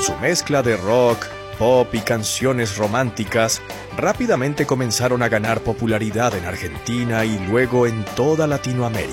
su mezcla de rock, pop y canciones románticas rápidamente comenzaron a ganar popularidad en Argentina y luego en toda Latinoamérica.